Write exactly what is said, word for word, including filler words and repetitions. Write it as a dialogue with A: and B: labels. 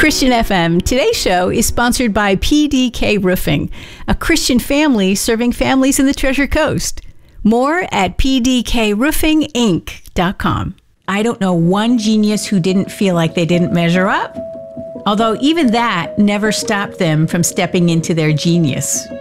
A: Christian F M. Today's show is sponsored by P D K Roofing, a Christian family serving families in the Treasure Coast. More at p d k roofing inc dot com. I don't know one genius who didn't feel like they didn't measure up. Although even that never stopped them from stepping into their genius.